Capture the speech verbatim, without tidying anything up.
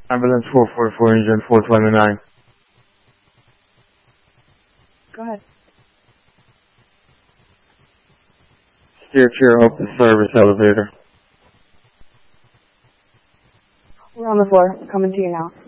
Ambulance four forty-four, engine four twenty-nine. Go ahead. Steer clear of the service elevator. We're on the floor. Coming to you now.